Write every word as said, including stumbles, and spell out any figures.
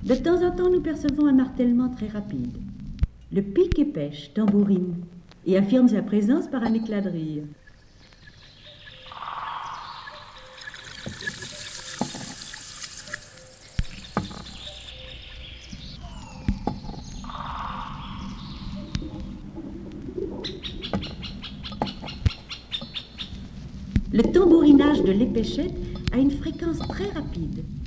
De temps en temps, nous percevons un martèlement très rapide. Le pic et pêche tambourine et affirme sa présence par un éclat de rire. Le tambourinage de l'épéchette a une fréquence très rapide.